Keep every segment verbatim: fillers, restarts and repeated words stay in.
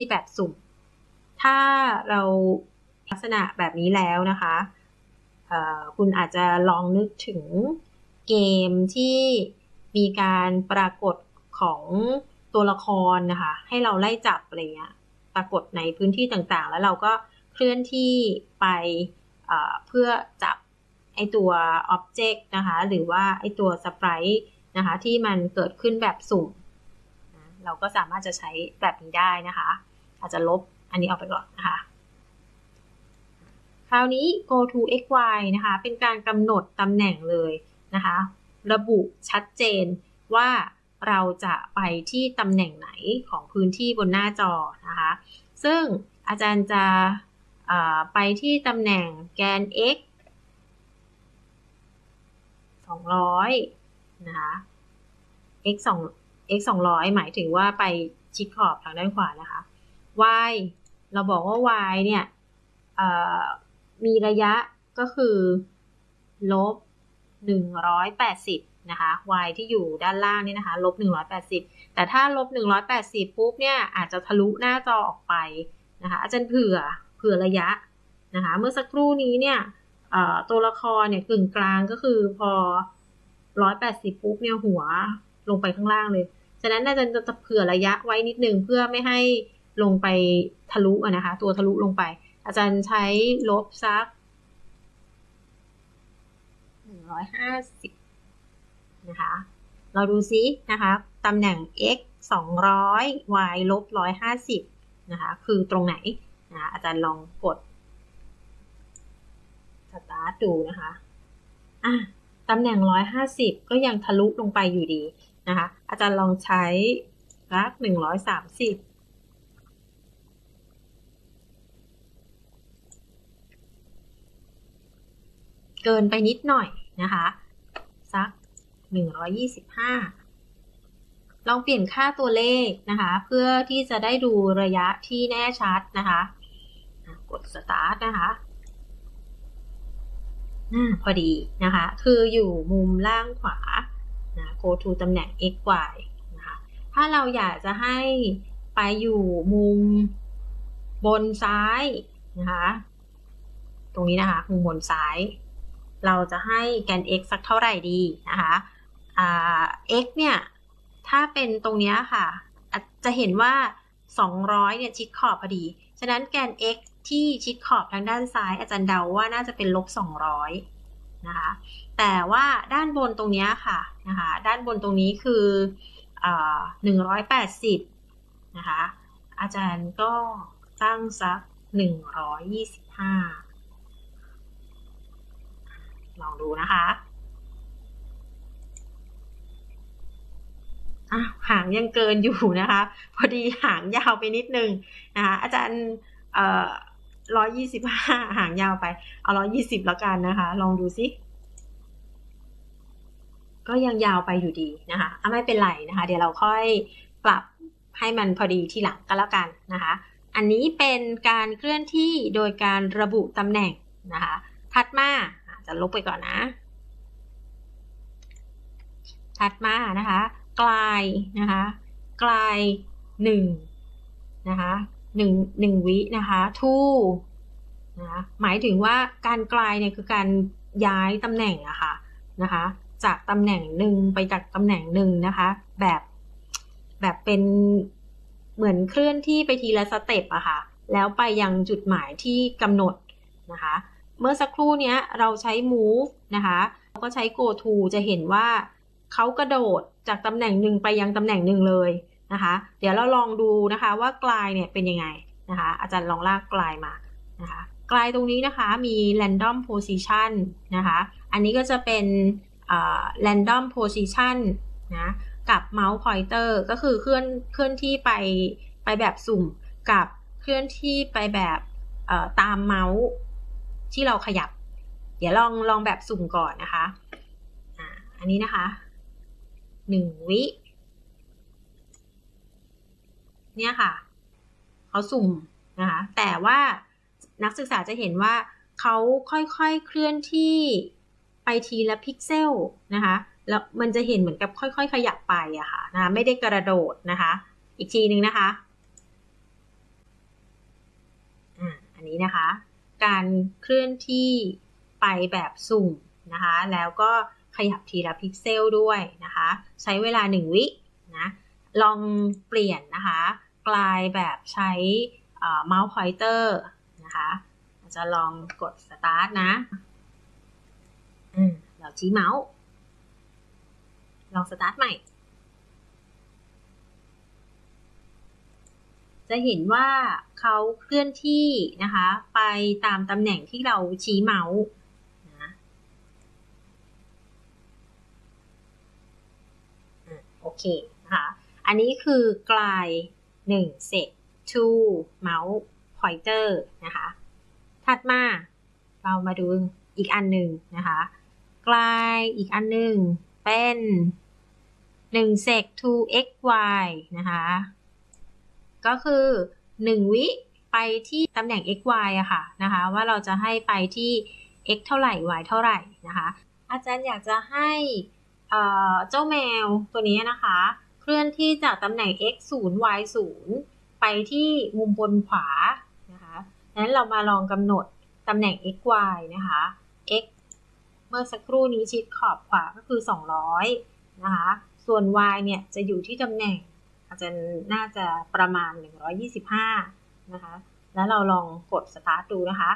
ที่แบบสุ่มถ้าเราลักษณะแบบนี้แล้วนะคะคุณอาจจะลองนึกถึงเกมที่มีการปรากฏของตัวละครนะคะให้เราไล่จับอะไรเงี้ยปรากฏในพื้นที่ต่างๆแล้วเราก็เคลื่อนที่ไปเพื่อจับไอตัว object นะคะหรือว่าไอตัว sprite นะคะที่มันเกิดขึ้นแบบสุ่มเราก็สามารถจะใช้แบบนี้ได้นะคะอาจจะลบอันนี้ออกไปก่อนนะคะคราวนี้ go to xy นะคะเป็นการกำหนดตำแหน่งเลยนะคะระบุชัดเจนว่าเราจะไปที่ตำแหน่งไหนของพื้นที่บนหน้าจอนะคะซึ่งอาจารย์จะไปที่ตำแหน่งแกน x สองร้อยนะคะ x สอง x สองร้อยหมายถึงว่าไปชิดขอบทางด้านขวานะคะ y เราบอกว่า y เนี่ยมีระยะก็คือลบหนึ่งร้อยแปดสิบนะคะ y ที่อยู่ด้านล่างนี่นะคะลบหนึ่งร้อยแปดสิบแต่ถ้าลบหนึ่งร้อยแปดสิบปุ๊บเนี่ยอาจจะทะลุหน้าจอออกไปนะคะอาจารย์เผื่อเผื่อระยะนะคะเมื่อสักครู่นี้เนี่ยตัวละครเนี่ยกึ่งกลางก็คือพอหนึ่งร้อยแปดสิบปุ๊บเนี่ยหัวลงไปข้างล่างเลยฉะนั้นอาจารย์จะเผื่อระยะไว้นิดนึงเพื่อไม่ให้ลงไปทะลุนะคะตัวทะลุลงไปอาจารย์ใช้ลบสักหนึ่งร้อยห้าสิบนะคะเราดูซินะคะตำแหน่ง x สองร้อย y ลบหนึ่งร้อยห้าสิบนะคะคือตรงไหนนะอาจารย์ลองกดสตาร์ทดูนะคะอ่ะตำแหน่งหนึ่งร้อยห้าสิบก็ยังทะลุลงไปอยู่ดีนะคะอาจารย์ลองใช้สักหนึ่งร้อยสามสิบเกินไปนิดหน่อยนะคะสักหนึ่งร้อยยี่สิบห้าลองเปลี่ยนค่าตัวเลขนะคะเพื่อที่จะได้ดูระยะที่แน่ชัดนะคะกด start นะคะพอดีนะคะคืออยู่มุมล่างขวานะ go to ตำแหน่ง x y นะคะถ้าเราอยากจะให้ไปอยู่มุมบนซ้ายนะคะตรงนี้นะคะมุมบนซ้ายเราจะให้แกน x สักเท่าไหร่ดีนะคะอ่า x เนี่ยถ้าเป็นตรงนี้ค่ะจะเห็นว่าสองร้อยเนี่ยชิดขอบพอดีฉะนั้นแกน x ที่ชิดขอบทางด้านซ้ายอาจารย์เดาว่าน่าจะเป็นลบสองร้อยนะคะแต่ว่าด้านบนตรงนี้ค่ะนะคะด้านบนตรงนี้คือหนึ่งร้อยแปดสิบนะคะอาจารย์ก็ตั้งสักหนึ่งร้อยยี่สิบห้าลองดูนะคะอ่ะหางยังเกินอยู่นะคะพอดีหางยาวไปนิดนึงนะคะอาจารย์เอ่อร้อยยี่สิบห้าหางยาวไปเอาร้อยยี่สิบแล้วกันนะคะลองดูซิก็ยังยาวไปอยู่ดีนะคะอ่ะไม่เป็นไรนะคะเดี๋ยวเราค่อยปรับให้มันพอดีทีหลังก็แล้วกันนะคะอันนี้เป็นการเคลื่อนที่โดยการระบุตำแหน่งนะคะถัดมาจะลบไปก่อนนะถัดมานะคะกลายนะคะกลายหนึ่งนะคะหนึ่งหนึ่งวินะคะ two นะคะหมายถึงว่าการกลายเนี่ยคือการย้ายตำแหน่งอะค่ะนะคะจากตำแหน่งหนึ่งไปจากตำแหน่งหนึ่งนะคะแบบแบบเป็นเหมือนเคลื่อนที่ไปทีละสเต็ปอะค่ะแล้วไปยังจุดหมายที่กำหนดนะคะเมื่อสักครู่นี้เราใช้ move นะคะเราก็ใช้ go to จะเห็นว่าเขากระโดดจากตำแหน่งหนึ่งไปยังตำแหน่งหนึ่งเลยนะคะเดี๋ยวเราลองดูนะคะว่ากลายเนี่ยเป็นยังไงนะคะอาจารย์ลองลากกลายมานะคะกลายตรงนี้นะคะมี random position นะคะอันนี้ก็จะเป็น random position นะกับ mouse pointer ก็คือเคลื่อนเคลื่อนที่ไปไปแบบสุ่มกับเคลื่อนที่ไปแบบตามเมาส์ที่เราขยับเดี๋ยวลองลองแบบสุ่มก่อนนะคะอ่าอันนี้นะคะหนึ่งวิเนี่ยค่ะเขาสุ่มนะคะแต่ว่านักศึกษาจะเห็นว่าเขาค่อยๆเคลื่อนที่ไปทีละพิกเซลนะคะแล้วมันจะเห็นเหมือนกับค่อยๆขยับไปอะค่ะนะคะไม่ได้กระโดดนะคะอีกทีนึงนะคะนี้นะคะ การเคลื่อนที่ไปแบบสุ่มนะคะแล้วก็ขยับทีละพิกเซลด้วยนะคะใช้เวลาหนึ่งวินะลองเปลี่ยนนะคะกลายแบบใช้เมาส์พอยเตอร์นะคะจะลองกด start นะเราชี้เมาส์ลอง start ใหม่จะเห็นว่าเขาเคลื่อนที่นะคะไปตามตำแหน่งที่เราชี้เมาส์นะโอเคนะคะอันนี้คือกลายหนึ่งเสร็จ to mouse pointer นะคะถัดมาเรามาดูอีกอันหนึ่งนะคะกลายอีกอันหนึ่งเป็นหนึ่งเสก to xy นะคะก็คือหนึ่งวิไปที่ตำแหน่ง xy อะค่ะนะคะว่าเราจะให้ไปที่ x เท่าไหร่ y เท่าไหร่นะคะอาจารย์อยากจะให้เจ้าแมวตัวนี้นะคะเคลื่อนที่จากตำแหน่ง x ศูนย์ y ศูนย์ไปที่มุมบนขวานะคะนั้นเรามาลองกำหนดตำแหน่ง xy นะคะ x เมื่อสักครู่นี้ชิดขอบขวาก็คือสองร้อยนะคะส่วน y เนี่ยจะอยู่ที่ตำแหน่งอาจารย์น่าจะประมาณหนึ่งร้อยยี่สิบห้านะคะแล้วเราลองกด start ดูนะคะ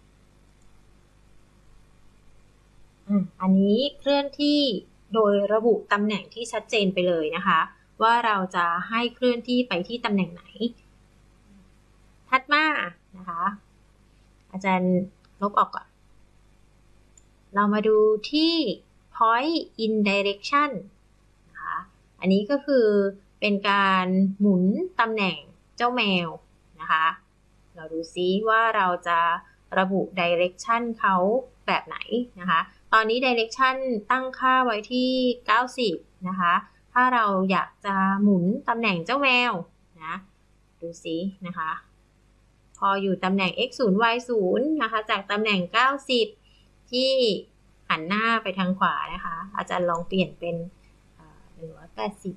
อันนี้เคลื่อนที่โดยระบุตำแหน่งที่ชัดเจนไปเลยนะคะว่าเราจะให้เคลื่อนที่ไปที่ตำแหน่งไหนถัดมานะคะอาจารย์ลบออกก่อนเรามาดูที่ point in direction นะคะอันนี้ก็คือเป็นการหมุนตำแหน่งเจ้าแมวนะคะเราดูซิว่าเราจะระบุ direction เขาแบบไหนนะคะตอนนี้ direction ตั้งค่าไว้ที่เก้าสิบนะคะถ้าเราอยากจะหมุนตำแหน่งเจ้าแมวนะดูซินะคะพออยู่ตำแหน่ง x ศูนย์ y ศูนย์นะคะจากตำแหน่งเก้าสิบที่หันหน้าไปทางขวานะคะอาจารย์ลองเปลี่ยนเป็นหนึ่งร้อยแปดสิบ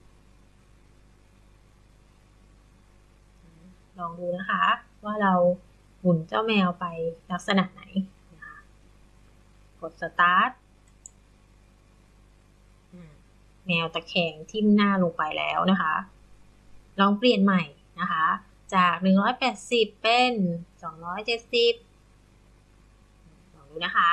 ลองดูนะคะว่าเราหมุนเจ้าแมวไปลักษณะไหนนะคะกด start แมวตะแคงทิ่มหน้าลงไปแล้วนะคะลองเปลี่ยนใหม่นะคะจากหนึ่งร้อยแปดสิบเป็นสองร้อยเจ็ดสิบลองดูนะคะ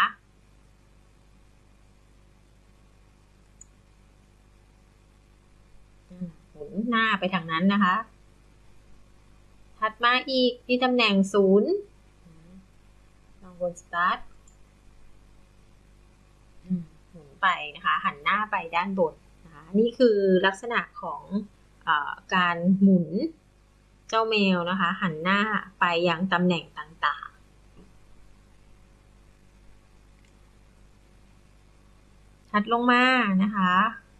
หมุนหน้าไปทางนั้นนะคะถัดมาอีกที่ตำแหน่งศูนย์ลองบน start หมุนไปนะคะหันหน้าไปด้านบนนะคะนี่คือลักษณะของเอ่อการหมุนเจ้าแมวนะคะหันหน้าไปยังตำแหน่งต่างๆถัดลงมานะคะ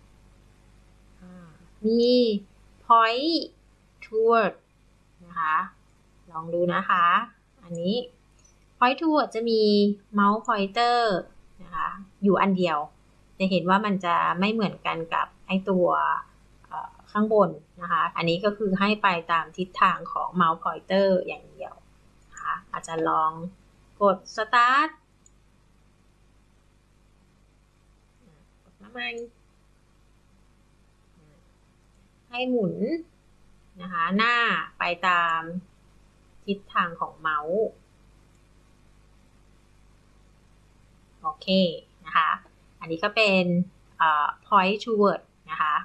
มี point toward นะคะลองดูนะคะอันนี้ point toward จะมี mouse pointer นะคะอยู่อันเดียวจะเห็นว่ามันจะไม่เหมือนกันกับไอตัวข้างบนนะคะอันนี้ก็คือให้ไปตามทิศทางของ mouse pointer อย่างเดียวนะคะอาจจะลองกด start กดน้ำมันให้หมุนนะคะหน้าไปตามทิศทางของเมาส์โอเคนะคะอันนี้ก็เป็น point toward นะคะ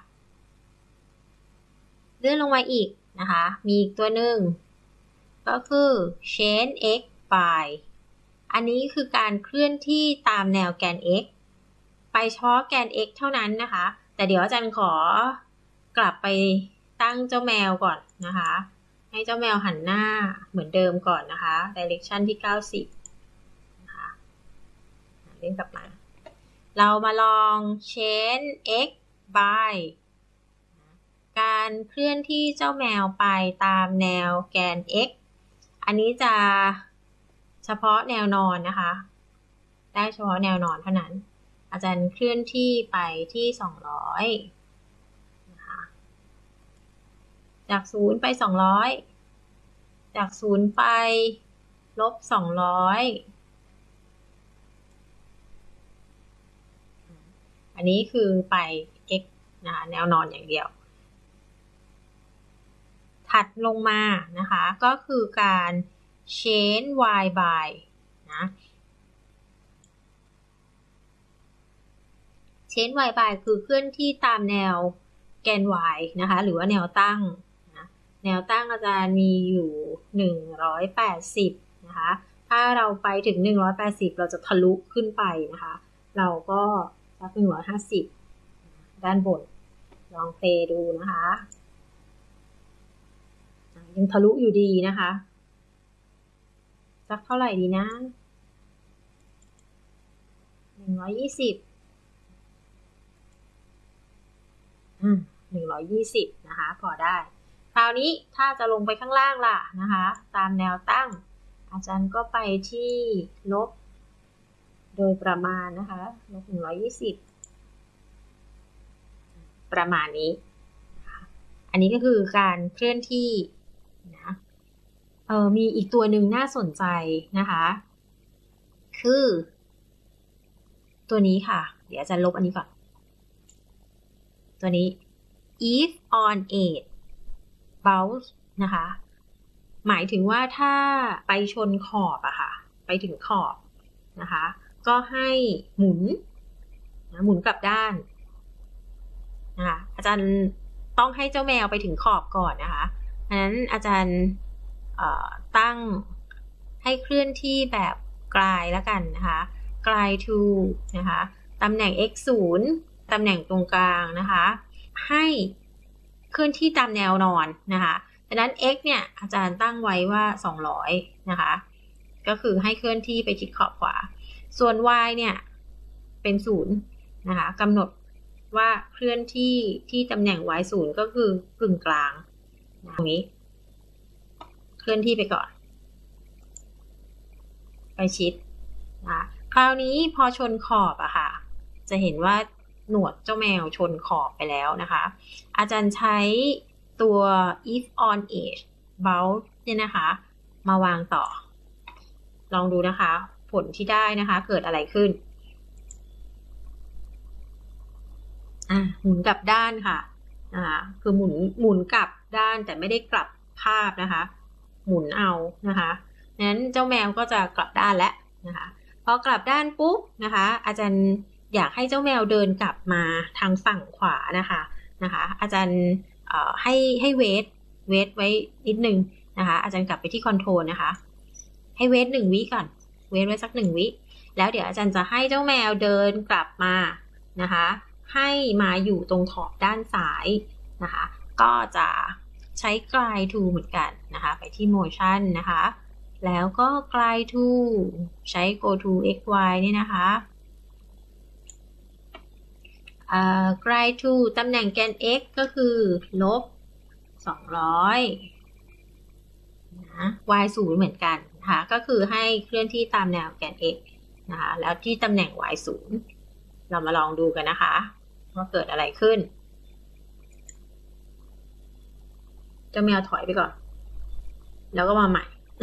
เลื่อนลงมาอีกนะคะมีอีกตัวหนึ่งก็คือ change x by อันนี้คือการเคลื่อนที่ตามแนวแกน x ไปเฉพาะแกน x เท่านั้นนะคะแต่เดี๋ยวอาจารย์ขอกลับไปตั้งเจ้าแมวก่อนนะคะให้เจ้าแมวหันหน้าเหมือนเดิมก่อนนะคะ direction ที่เก้าสิบนะคะเล่นกลับมาเรามาลอง change x by การเคลื่อนที่เจ้าแมวไปตามแนวแกน x อันนี้จะเฉพาะแนวนอนนะคะได้เฉพาะแนวนอนเท่านั้นอาจารย์เคลื่อนที่ไปที่สองร้อยนะคะจากศูนย์ไปสองร้อยจากศูนย์ไปลบสองร้อยอันนี้คือไป x นะคะแนวนอนอย่างเดียวถัดลงมานะคะก็คือการ change y by นะ change y by คือเคลื่อนที่ตามแนวแกน y นะคะหรือว่าแนวตั้งนะแนวตั้งอาจารย์มีอยู่หนึ่งร้อยแปดสิบนะคะถ้าเราไปถึงหนึ่งร้อยแปดสิบเราจะทะลุขึ้นไปนะคะเราก็สักหนึ่งร้อยห้าสิบด้านบนลองเทดูนะคะยังทะลุอยู่ดีนะคะสักเท่าไหร่ดีนะหนึ่งร้อยยี่สิบอืมหนึ่งร้อยยี่สิบนะคะพอได้คราวนี้ถ้าจะลงไปข้างล่างล่ะนะคะตามแนวตั้งอาจารย์ก็ไปที่ลบโดยประมาณนะคะลบหนึ่งร้อยยี่สิบประมาณนี้อันนี้ก็คือการเคลื่อนที่นะเออมีอีกตัวหนึ่งน่าสนใจนะคะคือตัวนี้ค่ะเดี๋ยวอาจารย์ลบอันนี้ก่อนตัวนี้ if on eight bounce นะคะหมายถึงว่าถ้าไปชนขอบอะค่ะไปถึงขอบนะคะก็ให้หมุนนะหมุนกลับด้านนะคะอาจารย์ต้องให้เจ้าแมวไปถึงขอบก่อนนะคะเพราะฉะนั้นอาจารย์ตั้งให้เคลื่อนที่แบบกลายแล้วกันนะคะกลาย to นะคะตำแหน่ง x ศูนย์ตำแหน่งตรงกลางนะคะให้เคลื่อนที่ตามแนวนอนนะคะดังนั้น x เนี่ยอาจารย์ตั้งไว้ว่าสองร้อยนะคะก็คือให้เคลื่อนที่ไปทิศขอบขวาส่วน y เนี่ยเป็นศูนย์นะคะกำหนดว่าเคลื่อนที่ที่ตำแหน่ง y ศูนย์ก็คือกึ่งกลางตรงนี้เคลื่อนที่ไปก่อนไปชิดนะคราวนี้พอชนขอบอะค่ะจะเห็นว่าหนวดเจ้าแมวชนขอบไปแล้วนะคะอาจารย์ใช้ตัว if on edge bounce เนี่ยนะคะมาวางต่อลองดูนะคะผลที่ได้นะคะเกิดอะไรขึ้นอ่ะหมุนกลับด้านค่ะนะคะคือหมุนหมุนกลับด้านแต่ไม่ได้กลับภาพนะคะหมุนเอานะคะนั้นเจ้าแมวก็จะกลับด้านแล้วนะคะพอกลับด้านปุ๊บนะคะอาจารย์อยากให้เจ้าแมวเดินกลับมาทางฝั่งขวานะคะนะคะอาจารย์ให้ให้เวทเวทไว้นิดนึงนะคะอาจารย์กลับไปที่คอนโทรลนะคะให้เวทหนึ่งวิก่อนเวทไว้สักหนึ่งวิแล้วเดี๋ยวอาจารย์จะให้เจ้าแมวเดินกลับมานะคะให้มาอยู่ตรงขอบด้านซ้ายนะคะก็จะใช้กลาย to เหมือนกันนะคะไปที่ motion นะคะแล้วก็กลาย to ใช้ go to xy นี่นะคะกลาย to ตำแหน่งแกน x ก็คือลบสองร้อยนะ y ศูนย์เหมือนกันนะคะก็คือให้เคลื่อนที่ตามแนวแกน x นะคะแล้วที่ตำแหน่ง y ศูนย์เรามาลองดูกันนะคะว่าเกิดอะไรขึ้นเจ้าแมวถอยไปก่อนแล้วก็มาใหม่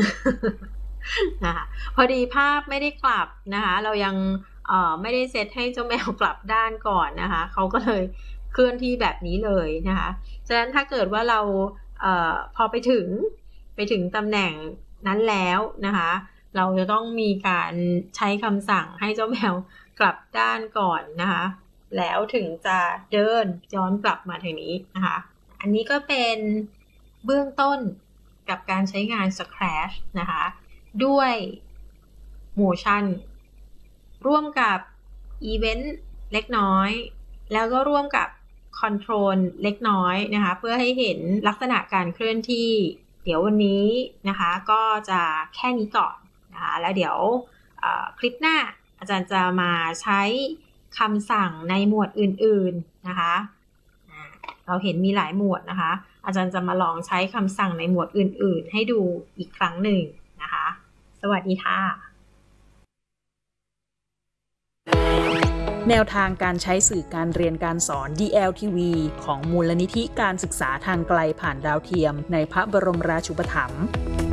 นะคะพอดีภาพไม่ได้กลับนะคะเรายังเอ่อไม่ได้เซตให้เจ้าแมวกลับด้านก่อนนะคะเขาก็เลยเคลื่อนที่แบบนี้เลยนะคะฉะนั้นถ้าเกิดว่าเราเอ่อพอไปถึงไปถึงตำแหน่งนั้นแล้วนะคะเราจะต้องมีการใช้คำสั่งให้เจ้าแมวกลับด้านก่อนนะคะแล้วถึงจะเดินย้อนกลับมาทางนี้นะคะอันนี้ก็เป็นเบื้องต้นกับการใช้งาน Scratch นะคะด้วย Motion ร่วมกับ Event เล็กน้อยแล้วก็ร่วมกับ Control เล็กน้อยนะคะเพื่อให้เห็นลักษณะการเคลื่อนที่เดี๋ยววันนี้นะคะก็จะแค่นี้ก่อนนะคะแล้วเดี๋ยวคลิปหน้าอาจารย์จะมาใช้คำสั่งในหมวดอื่นๆนะคะเราเห็นมีหลายหมวดนะคะอาจารย์จะมาลองใช้คำสั่งในหมวดอื่นๆให้ดูอีกครั้งหนึ่งนะคะสวัสดีค่ะแนวทางการใช้สื่อการเรียนการสอน ดี แอล ที วี ของมูลนิธิการศึกษาทางไกลผ่านดาวเทียมในพระบรมราชูปถัมภ์